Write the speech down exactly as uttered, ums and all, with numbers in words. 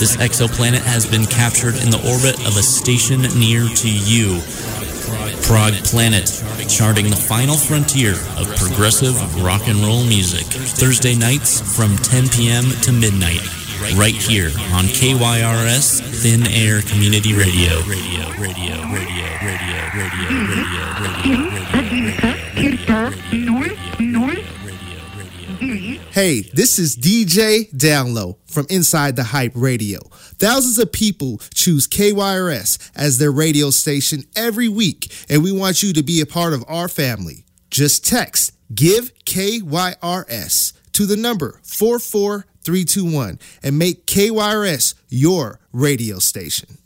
This exoplanet has been captured in the orbit of a station near to you. Prog Planet, charting the final frontier of progressive rock and roll music. Thursday nights from ten p.m. to midnight, right here on K Y R S Thin Air Community Radio. Radio, radio, radio, radio, radio, radio, radio, radio. Hey, this is D J Download from Inside the Hype Radio. Thousands of people choose K Y R S as their radio station every week, and we want you to be a part of our family. Just text GIVE K Y R S to the number four four three two one and make K Y R S your radio station.